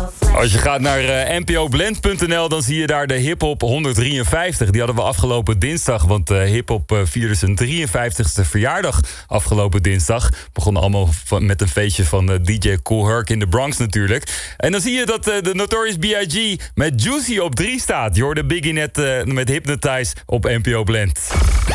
Als je gaat naar npoblend.nl, dan zie je daar de hiphop 153. Die hadden we afgelopen dinsdag, want hiphop vierde zijn 53ste verjaardag afgelopen dinsdag. Begon allemaal met een feestje van DJ Kool Herc in de Bronx natuurlijk. En dan zie je dat de Notorious B.I.G. met Juicy op 3 staat. Je hoorde Biggie net met Hypnotize op NPO Blend.